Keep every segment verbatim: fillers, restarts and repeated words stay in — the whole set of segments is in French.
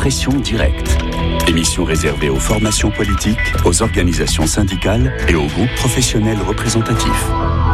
Expression directe. Émission réservée aux formations politiques, aux organisations syndicales et aux groupes professionnels représentatifs.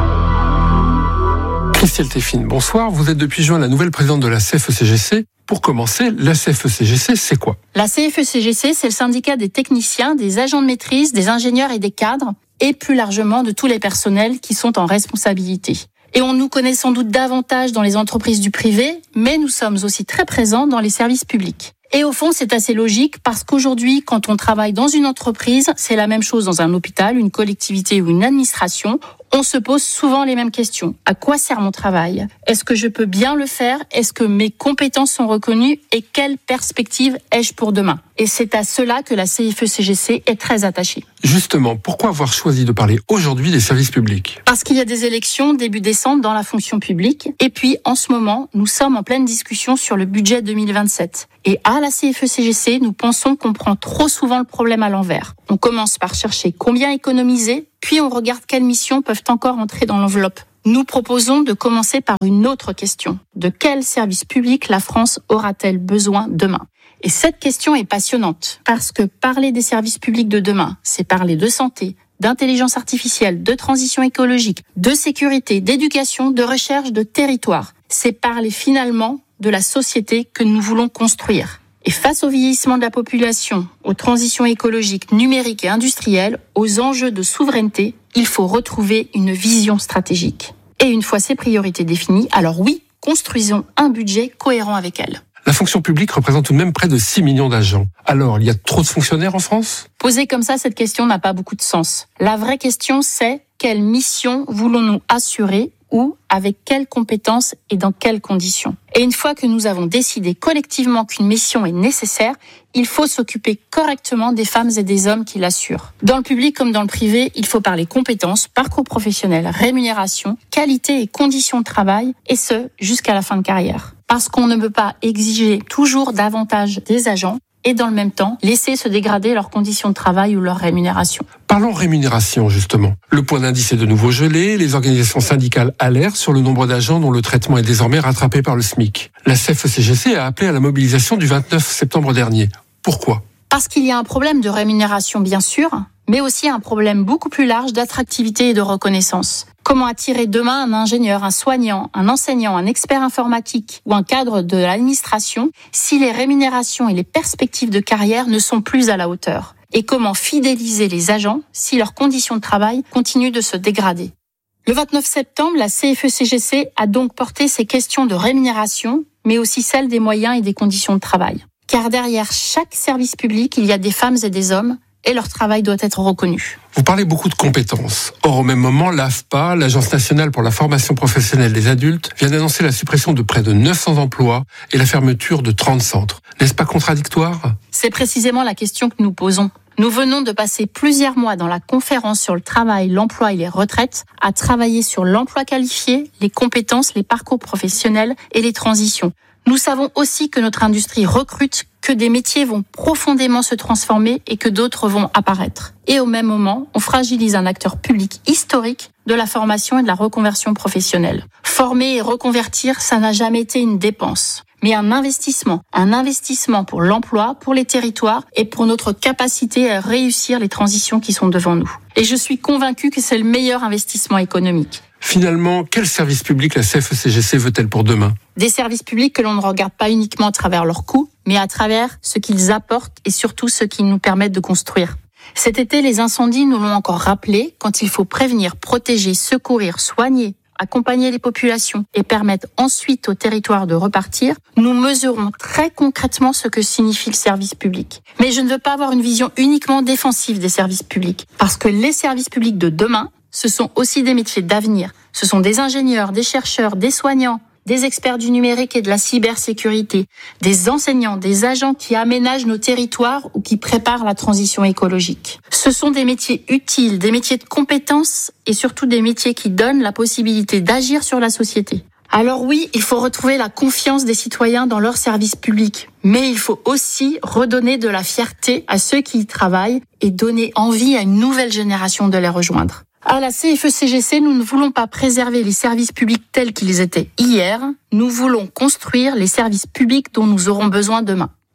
Christelle Téfine, bonsoir. Vous êtes depuis juin la nouvelle présidente de la C F E C G C. Pour commencer, la C F E C G C, c'est quoi ? La C F E C G C, c'est le syndicat des techniciens, des agents de maîtrise, des ingénieurs et des cadres, et plus largement de tous les personnels qui sont en responsabilité. Et on nous connaît sans doute davantage dans les entreprises du privé, mais nous sommes aussi très présents dans les services publics. Et au fond, c'est assez logique parce qu'aujourd'hui, quand on travaille dans une entreprise, c'est la même chose dans un hôpital, une collectivité ou une administration. On se pose souvent les mêmes questions. À quoi sert mon travail ? Est-ce que je peux bien le faire ? Est-ce que mes compétences sont reconnues ? Et quelle perspective ai-je pour demain ? Et c'est à cela que la C F E C G C est très attachée. Justement, pourquoi avoir choisi de parler aujourd'hui des services publics ? Parce qu'il y a des élections début décembre dans la fonction publique. Et puis, en ce moment, nous sommes en pleine discussion sur le budget deux mille vingt-sept. Et à la C F E C G C, nous pensons qu'on prend trop souvent le problème à l'envers. On commence par chercher combien économiser, puis on regarde quelles missions peuvent encore entrer dans l'enveloppe. Nous proposons de commencer par une autre question. De quel service public la France aura-t-elle besoin demain ? Et cette question est passionnante, parce que parler des services publics de demain, c'est parler de santé, d'intelligence artificielle, de transition écologique, de sécurité, d'éducation, de recherche, de territoire. C'est parler finalement de la société que nous voulons construire. Et face au vieillissement de la population, aux transitions écologiques, numériques et industrielles, aux enjeux de souveraineté, il faut retrouver une vision stratégique. Et une fois ces priorités définies, alors oui, construisons un budget cohérent avec elles. La fonction publique représente tout de même près de six millions d'agents. Alors, il y a trop de fonctionnaires en France ? Poser comme ça, cette question n'a pas beaucoup de sens. La vraie question, c'est quelle mission voulons-nous assurer ? Où, avec quelles compétences et dans quelles conditions. Et une fois que nous avons décidé collectivement qu'une mission est nécessaire, il faut s'occuper correctement des femmes et des hommes qui l'assurent. Dans le public comme dans le privé, il faut parler compétences, parcours professionnel, rémunération, qualité et conditions de travail, et ce, jusqu'à la fin de carrière. Parce qu'on ne peut pas exiger toujours davantage des agents, et dans le même temps, laisser se dégrader leurs conditions de travail ou leur rémunération. Parlons rémunération, justement. Le point d'indice est de nouveau gelé, les organisations syndicales alertent sur le nombre d'agents dont le traitement est désormais rattrapé par le SMIC. La C F E C G C a appelé à la mobilisation du vingt-neuf septembre dernier. Pourquoi ? Parce qu'il y a un problème de rémunération, bien sûr, mais aussi un problème beaucoup plus large d'attractivité et de reconnaissance. Comment attirer demain un ingénieur, un soignant, un enseignant, un expert informatique ou un cadre de l'administration si les rémunérations et les perspectives de carrière ne sont plus à la hauteur ? Et comment fidéliser les agents si leurs conditions de travail continuent de se dégrader ? Le vingt-neuf septembre, la C F E C G C a donc porté ces questions de rémunération, mais aussi celles des moyens et des conditions de travail. Car derrière chaque service public, il y a des femmes et des hommes, et leur travail doit être reconnu. Vous parlez beaucoup de compétences. Or, au même moment, l'A F P A, l'Agence nationale pour la formation professionnelle des adultes, vient d'annoncer la suppression de près de neuf cents emplois et la fermeture de trente centres. N'est-ce pas contradictoire ? C'est précisément la question que nous posons. Nous venons de passer plusieurs mois dans la conférence sur le travail, l'emploi et les retraites à travailler sur l'emploi qualifié, les compétences, les parcours professionnels et les transitions. Nous savons aussi que notre industrie recrute, que des métiers vont profondément se transformer et que d'autres vont apparaître. Et au même moment, on fragilise un acteur public historique de la formation et de la reconversion professionnelle. Former et reconvertir, ça n'a jamais été une dépense, mais un investissement. Un investissement pour l'emploi, pour les territoires et pour notre capacité à réussir les transitions qui sont devant nous. Et je suis convaincue que c'est le meilleur investissement économique. Finalement, quel service public la C F E C G C veut-elle pour demain ? Des services publics que l'on ne regarde pas uniquement à travers leurs coûts, mais à travers ce qu'ils apportent et surtout ce qu'ils nous permettent de construire. Cet été, les incendies nous l'ont encore rappelé, quand il faut prévenir, protéger, secourir, soigner, accompagner les populations et permettre ensuite au territoire de repartir, nous mesurons très concrètement ce que signifie le service public. Mais je ne veux pas avoir une vision uniquement défensive des services publics, parce que les services publics de demain, ce sont aussi des métiers d'avenir. Ce sont des ingénieurs, des chercheurs, des soignants, des experts du numérique et de la cybersécurité, des enseignants, des agents qui aménagent nos territoires ou qui préparent la transition écologique. Ce sont des métiers utiles, des métiers de compétences et surtout des métiers qui donnent la possibilité d'agir sur la société. Alors oui, il faut retrouver la confiance des citoyens dans leurs services publics, mais il faut aussi redonner de la fierté à ceux qui y travaillent et donner envie à une nouvelle génération de les rejoindre. À la C F E C G C, nous ne voulons pas préserver les services publics tels qu'ils étaient hier, nous voulons construire les services publics dont nous aurons besoin demain.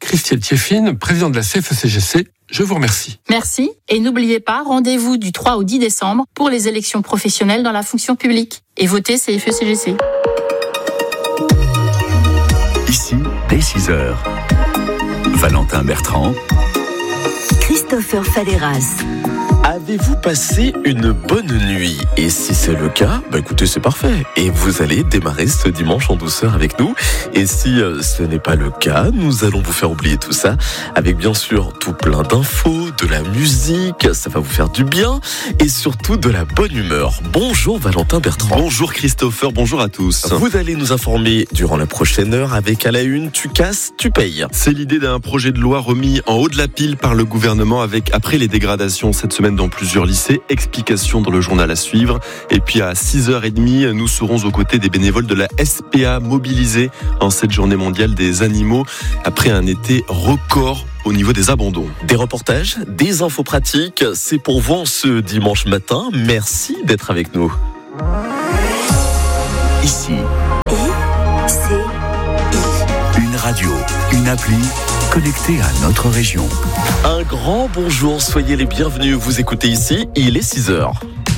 Christelle Thieffine, présidente de la C F E C G C, je vous remercie. Merci. Et n'oubliez pas, rendez-vous du trois au dix décembre pour les élections professionnelles dans la fonction publique. Et votez C F E C G C. Ici, dès six heures, Valentin Bertrand, Christopher Faleras. Avez-vous passé une bonne nuit ? Et si c'est le cas, bah écoutez, c'est parfait. Et vous allez démarrer ce dimanche en douceur avec nous. Et si euh, ce n'est pas le cas, nous allons vous faire oublier tout ça avec bien sûr tout plein d'infos, de la musique, ça va vous faire du bien et surtout de la bonne humeur. Bonjour Valentin Bertrand. Bonjour Christopher, bonjour à tous. Vous allez nous informer durant la prochaine heure avec à la une, tu casses, tu payes. C'est l'idée d'un projet de loi remis en haut de la pile par le gouvernement avec, après les dégradations cette semaine dans plusieurs lycées, explication dans le journal à suivre. Et puis à six heures trente, nous serons aux côtés des bénévoles de la S P A mobilisés en cette journée mondiale des animaux après un été record au niveau des abandons. Des reportages, des infos pratiques, c'est pour vous ce dimanche matin. Merci d'être avec nous. ici, I, C, I. une radio, une appli connectée à notre région. Un grand bonjour, soyez les bienvenus. Vous écoutez ici, il est six heures.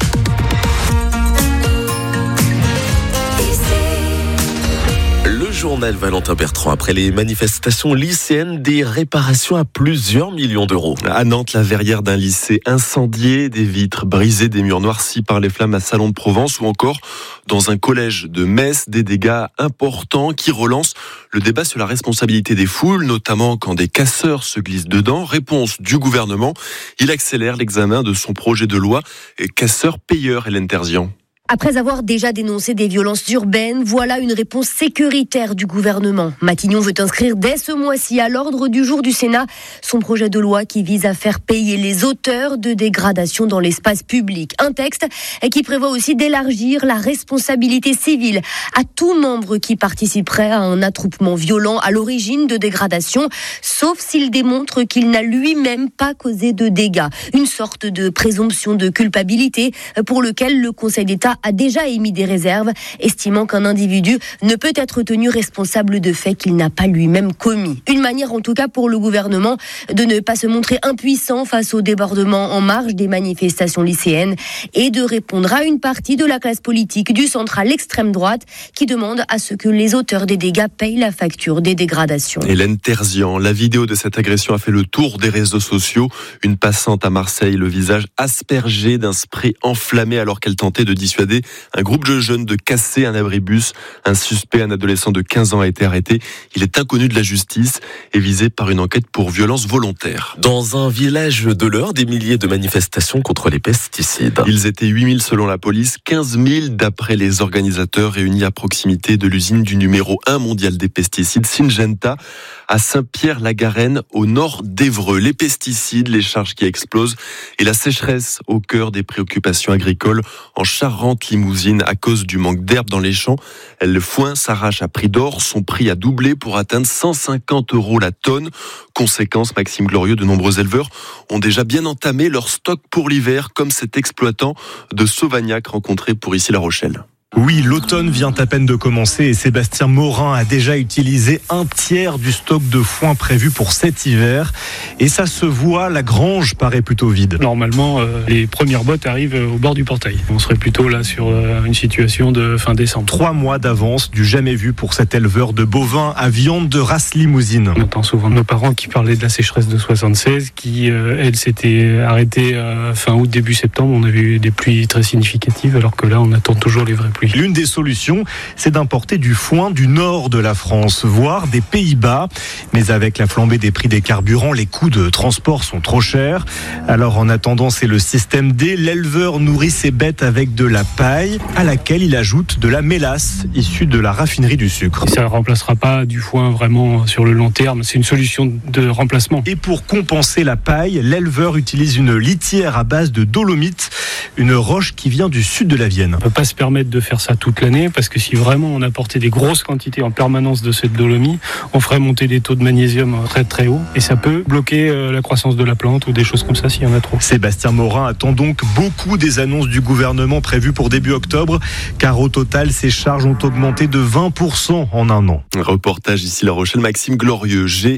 Le journal Valentin Bertrand, après les manifestations lycéennes, des réparations à plusieurs millions d'euros. À Nantes, la verrière d'un lycée incendié, des vitres brisées, des murs noircis par les flammes à Salon de Provence, ou encore dans un collège de Metz, des dégâts importants qui relancent le débat sur la responsabilité des foules, notamment quand des casseurs se glissent dedans. Réponse du gouvernement, il accélère l'examen de son projet de loi casseurs-payeurs, Hélène Terzian. Après avoir déjà dénoncé des violences urbaines, voilà une réponse sécuritaire du gouvernement. Matignon veut inscrire dès ce mois-ci à l'ordre du jour du Sénat son projet de loi qui vise à faire payer les auteurs de dégradations dans l'espace public. Un texte qui prévoit aussi d'élargir la responsabilité civile à tout membre qui participerait à un attroupement violent à l'origine de dégradations, sauf s'il démontre qu'il n'a lui-même pas causé de dégâts. Une sorte de présomption de culpabilité pour lequel le Conseil d'État a déjà émis des réserves, estimant qu'un individu ne peut être tenu responsable de faits qu'il n'a pas lui-même commis. Une manière en tout cas pour le gouvernement de ne pas se montrer impuissant face au débordement en marge des manifestations lycéennes et de répondre à une partie de la classe politique du centre à l'extrême droite qui demande à ce que les auteurs des dégâts payent la facture des dégradations. Hélène Terzian, la vidéo de cette agression a fait le tour des réseaux sociaux. Une passante à Marseille, le visage aspergé d'un spray enflammé alors qu'elle tentait de dissuader un groupe de jeunes de casser un abribus. Un suspect, un adolescent de quinze ans, a été arrêté. Il est inconnu de la justice et visé par une enquête pour violence volontaire. Dans un village de l'Eure, des milliers de manifestations contre les pesticides. Ils étaient huit mille selon la police, quinze mille d'après les organisateurs réunis à proximité de l'usine du numéro un mondial des pesticides, Syngenta, à Saint-Pierre-la-Garenne, au nord d'Évreux. Les pesticides, les charges qui explosent et la sécheresse au cœur des préoccupations agricoles en Charente-Limousine à cause du manque d'herbe dans les champs. Le foin s'arrache à prix d'or. Son prix a doublé pour atteindre cent cinquante euros la tonne. Conséquence, Maxime Glorieux, de nombreux éleveurs ont déjà bien entamé leur stock pour l'hiver, comme cet exploitant de Sauvagnac rencontré pour ici La Rochelle. Oui, l'automne vient à peine de commencer et Sébastien Morin a déjà utilisé un tiers du stock de foin prévu pour cet hiver. Et ça se voit, la grange paraît plutôt vide. Normalement, euh, les premières bottes arrivent au bord du portail. On serait plutôt là sur euh, une situation de fin décembre. Trois mois d'avance, du jamais vu pour cet éleveur de bovins à viande de race limousine. On entend souvent nos parents qui parlaient de la sécheresse de soixante-seize, qui, euh, elle, s'était arrêtée euh, fin août, début septembre. On avait eu des pluies très significatives, alors que là, on attend toujours les vraies pluies. L'une des solutions, c'est d'importer du foin du nord de la France, voire des Pays-Bas. Mais avec la flambée des prix des carburants, les coûts de transport sont trop chers. Alors en attendant, c'est le système D. L'éleveur nourrit ses bêtes avec de la paille, à laquelle il ajoute de la mélasse, issue de la raffinerie du sucre. Ça ne remplacera pas du foin vraiment sur le long terme. C'est une solution de remplacement. Et pour compenser la paille, l'éleveur utilise une litière à base de dolomite, une roche qui vient du sud de la Vienne. On ne peut pas se permettre de faire ça toute l'année, parce que si vraiment on apportait des grosses quantités en permanence de cette dolomie, on ferait monter les taux de magnésium très très haut et ça peut bloquer euh, la croissance de la plante ou des choses comme ça s'il y en a trop. Sébastien Morin attend donc beaucoup des annonces du gouvernement prévues pour début octobre, car au total, ces charges ont augmenté de vingt pour cent en un an. Un reportage ici La Rochelle, Maxime Glorieux. J'ai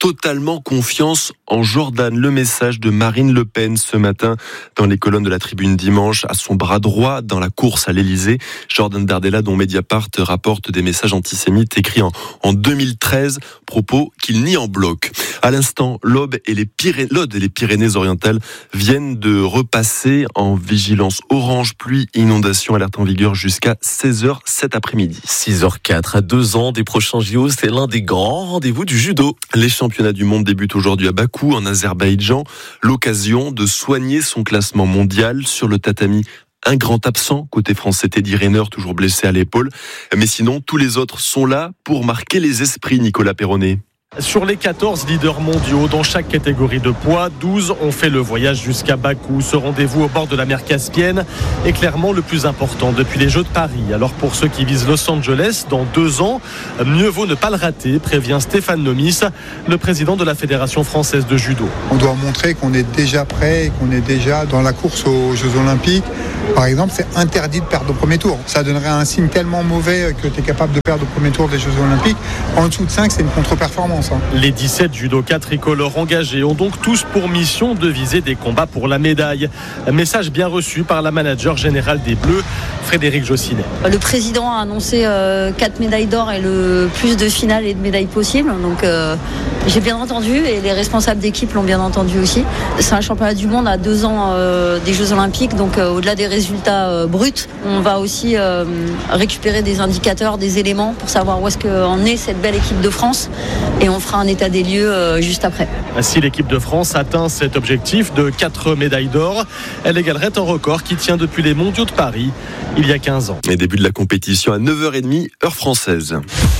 totalement confiance en Jordan. Le message de Marine Le Pen ce matin dans les colonnes de la Tribune dimanche, à son bras droit dans la course à l'Elysée. Jordan Bardella, dont Mediapart rapporte des messages antisémites écrits en, en deux mille treize, propos qu'il nie en bloc. À l'instant, l'Aube et les Pyrénées, l'Aude et les Pyrénées-Orientales viennent de repasser en vigilance orange, pluie, inondation, alerte en vigueur jusqu'à seize heures cet après-midi. six heures quatre, à deux ans des prochains J O, c'est l'un des grands rendez-vous du judo. Les championnats du monde débutent aujourd'hui à Bakou, en Azerbaïdjan. L'occasion de soigner son classement mondial sur le tatami. Un grand absent, côté français, Teddy Riner, toujours blessé à l'épaule. Mais sinon, tous les autres sont là pour marquer les esprits, Nicolas Perronnet. Sur les quatorze leaders mondiaux dans chaque catégorie de poids, douze ont fait le voyage jusqu'à Bakou. Ce rendez-vous au bord de la mer Caspienne est clairement le plus important depuis les Jeux de Paris. Alors pour ceux qui visent Los Angeles, dans deux ans, mieux vaut ne pas le rater, prévient Stéphane Nomis, le président de la Fédération française de judo. On doit montrer qu'on est déjà prêt, qu'on est déjà dans la course aux Jeux Olympiques. Par exemple, c'est interdit de perdre au premier tour. Ça donnerait un signe tellement mauvais que tu es capable de perdre au premier tour des Jeux Olympiques. En dessous de cinq, c'est une contre-performance. Les dix-sept judokas tricolores engagés ont donc tous pour mission de viser des combats pour la médaille. Un message bien reçu par la manager générale des Bleus, Frédéric Jossinet. Le président a annoncé euh, quatre médailles d'or et le plus de finales et de médailles possibles. Donc euh, j'ai bien entendu et les responsables d'équipe l'ont bien entendu aussi. C'est un championnat du monde à deux ans euh, des Jeux Olympiques. Donc euh, au-delà des résultats euh, bruts, on va aussi euh, récupérer des indicateurs, des éléments pour savoir où est-ce qu'en est cette belle équipe de France. Et on fera un état des lieux euh, juste après. Si l'équipe de France atteint cet objectif de quatre médailles d'or, elle égalerait un record qui tient depuis les mondiaux de Paris il y a quinze ans. Et début de la compétition à neuf heures trente, heure française.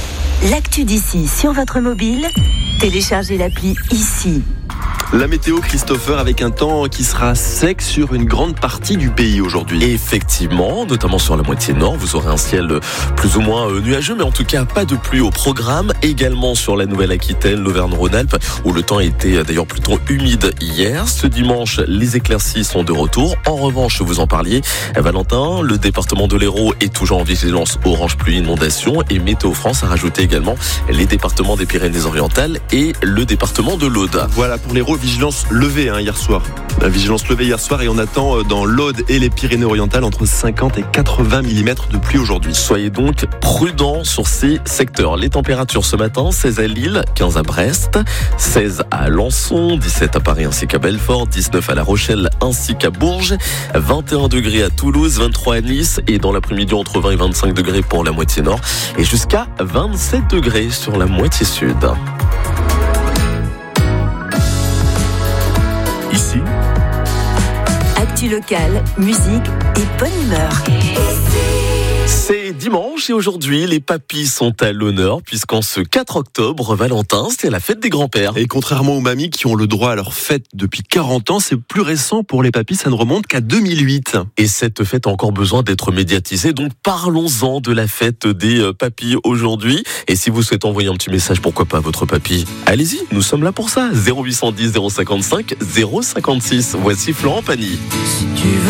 L'actu d'ici sur votre mobile, téléchargez l'appli ici. La météo, Christopher, avec un temps qui sera sec sur une grande partie du pays aujourd'hui. Effectivement, notamment sur la moitié nord, vous aurez un ciel plus ou moins nuageux, mais en tout cas pas de pluie au programme. Également sur la Nouvelle-Aquitaine, l'Auvergne-Rhône-Alpes, où le temps était d'ailleurs plutôt humide hier. Ce dimanche, les éclaircies sont de retour. En revanche, vous en parliez, Valentin, le département de l'Hérault est toujours en vigilance orange pluie inondation, et Météo France a rajouté également les départements des Pyrénées-Orientales et le département de l'Aude. Voilà pour l'Hérault. Vigilance levée hein, hier soir. La vigilance levée hier soir et on attend dans l'Aude et les Pyrénées-Orientales entre cinquante et quatre-vingts millimètres de pluie aujourd'hui. Soyez donc prudents sur ces secteurs. Les températures ce matin, seize à Lille, quinze à Brest, seize à Alençon, dix-sept à Paris ainsi qu'à Belfort, dix-neuf à La Rochelle ainsi qu'à Bourges, vingt et un degrés à Toulouse, vingt-trois à Nice et dans l'après-midi entre vingt et vingt-cinq degrés pour la moitié nord et jusqu'à vingt-sept degrés sur la moitié sud. Ici, actu locale, musique et bonne humeur. C'est dimanche et aujourd'hui, les papis sont à l'honneur puisqu'en ce quatre octobre, Valentin, c'est la fête des grands-pères. Et contrairement aux mamies qui ont le droit à leur fête depuis quarante ans, c'est plus récent pour les papis, ça ne remonte qu'à deux mille huit. Et cette fête a encore besoin d'être médiatisée, donc parlons-en de la fête des papis aujourd'hui. Et si vous souhaitez envoyer un petit message, pourquoi pas à votre papy, allez-y, nous sommes là pour ça. zéro huit cent dix zéro cinquante-cinq zéro cinquante-six. Voici Florent Pagny. Si tu veux